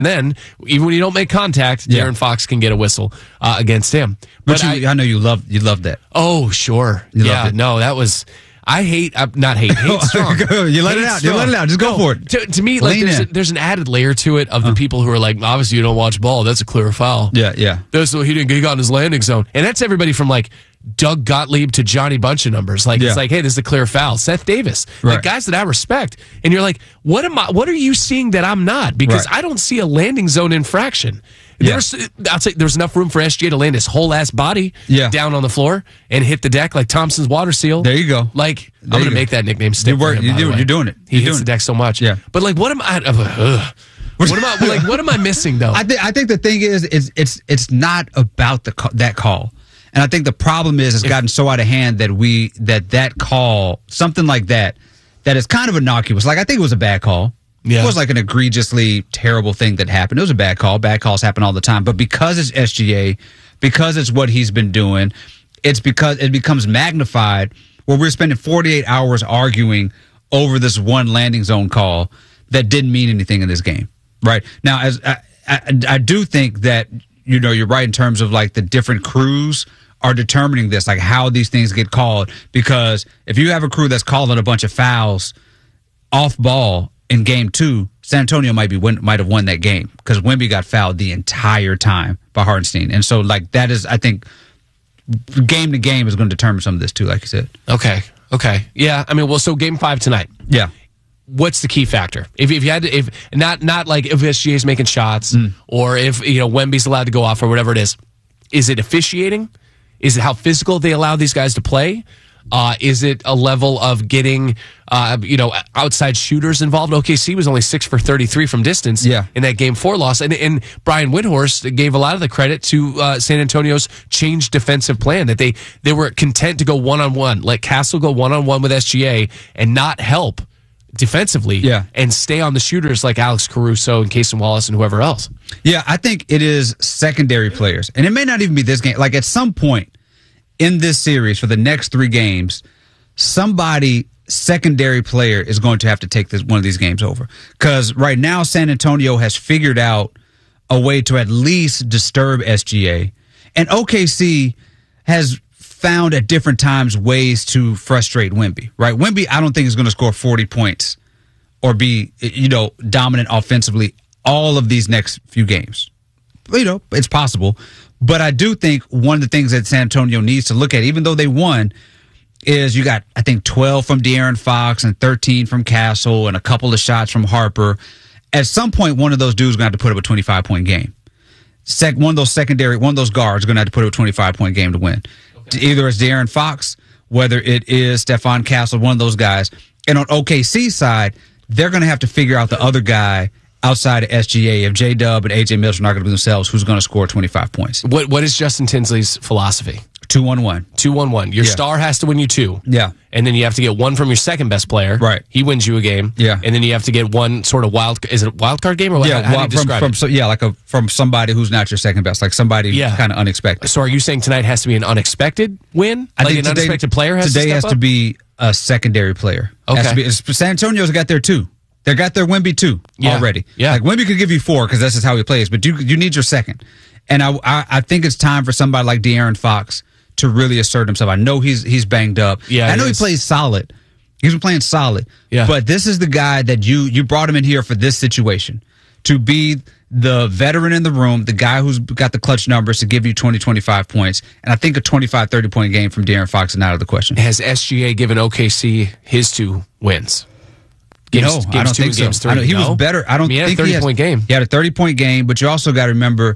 then, even when you don't make contact, De'Aaron Fox can get a whistle against him. But I know you loved that. Oh, sure. No, that was... I hate, not hate, hate strong. You let it out. You let it out. Just go for it. To me, like there's an added layer to it of the people who are like, obviously you don't watch ball. That's a clear foul. Yeah. He got in his landing zone. And that's everybody from like Doug Gottlieb to Johnny Bunch of numbers. Like, it's like, hey, this is a clear foul. Seth Davis. Right. Like guys that I respect. And you're like, what are you seeing that I'm not? Because I don't see a landing zone infraction. I'll say there's enough room for SGA to land his whole ass body down on the floor and hit the deck like Thompson's water seal. There you go. Like, I'm going to make that nickname stick. You're doing it. He hits the deck so much. Yeah. But like, what am I? What am I missing though? I think the thing is it's not about that call, and I think the problem is it's gotten so out of hand that that call, something like that is kind of innocuous. Like, I think it was a bad call. Yeah. It was like an egregiously terrible thing that happened. It was a bad call. Bad calls happen all the time. But because it's SGA, because it's what he's been doing, it's because it becomes magnified where we're spending 48 hours arguing over this one landing zone call that didn't mean anything in this game. Right? Now, as I do think that, you're right in terms of like the different crews are determining this, like how these things get called. Because if you have a crew that's calling a bunch of fouls off ball in game 2, San Antonio might have won that game because Wemby got fouled the entire time by Hartenstein. And so, like, that is, I think, game to game is going to determine some of this too, like you said. Okay. Yeah. I mean, so game 5 tonight. Yeah. What's the key factor? If you had to, if not like if SGA is making shots or if Wemby's allowed to go off or whatever it is it officiating? Is it how physical they allow these guys to play? Is it a level of getting outside shooters involved? OKC was only 6 for 33 from distance in that game 4 loss, and Brian Windhorst gave a lot of the credit to San Antonio's changed defensive plan, that they were content to go one-on-one, let Castle go one-on-one with SGA and not help defensively and stay on the shooters like Alex Caruso and Cason Wallace and whoever else. Yeah, I think it is secondary players, and it may not even be this game. Like, at some point in this series for the next 3 games, somebody secondary player is going to have to take one of these games over. Because right now, San Antonio has figured out a way to at least disturb SGA. And OKC has found at different times ways to frustrate Wemby, right? Wemby, I don't think is going to score 40 points or be, dominant offensively all of these next few games. It's possible. But I do think one of the things that San Antonio needs to look at, even though they won, is you got, I think, 12 from De'Aaron Fox and 13 from Castle and a couple of shots from Harper. At some point, one of those dudes is going to have to put up a 25-point game. One of those guards is going to have to put up a 25-point game to win. Okay. Either it's De'Aaron Fox, whether it is Stephon Castle, one of those guys. And on OKC's side, they're going to have to figure out the other guy outside of SGA. If J-Dub and A.J. Mills are not going to be themselves, who's going to score 25 points? What is Justin Tinsley's philosophy? 2-1-1. 2-1-1. Your star has to win you 2. Yeah. And then you have to get 1 from your second best player. Right. He wins you a game. Yeah. And then you have to get 1 sort of is it a wild card game or how do you describe it? From somebody who's not your second best, like somebody kind of unexpected. So are you saying tonight has to be an unexpected win? I think an unexpected player has to step up? Today has to be a secondary player. Okay. San Antonio's got their 2. They got their Wemby 2 already. Yeah. Like, Wemby could give you 4 because that's just how he plays, but you need your second. And I think it's time for somebody like De'Aaron Fox to really assert himself. I know he's banged up. Yeah, I know he plays solid. He's been playing solid. Yeah. But this is the guy that you brought him in here for this situation, to be the veteran in the room, the guy who's got the clutch numbers to give you 20, 25 points. And I think a 25, 30-point game from De'Aaron Fox is not out of the question. Has SGA given OKC his 2 wins? I don't think so. He was better. I don't he had think a 30-point game. He had a 30-point game, but you also got to remember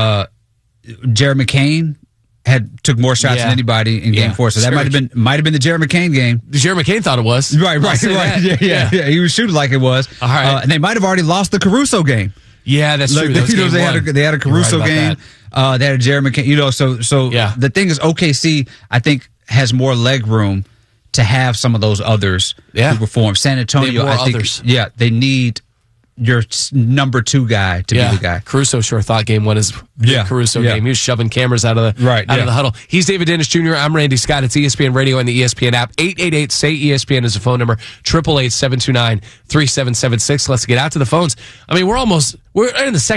Jared McCain took more shots than anybody in Game 4, so that might have been the Jared McCain game. Jared McCain thought it was. Right. Yeah. He was shooting like it was. All right. And they might have already lost the Caruso game. Yeah, that's true. They had a Caruso game. They had a Jared McCain. So the thing is, OKC, I think, has more leg room to have some of those others who perform. San Antonio, I think, they need your number 2 guy to be the guy. Caruso sure thought game 1 is the Caruso game. He was shoving cameras out of the of the huddle. He's David Dennis Jr. I'm Randy Scott. It's ESPN Radio and the ESPN app. 888-SAY-ESPN is the phone number. 888-729-3776. Let's get out to the phones. I mean, we're in the second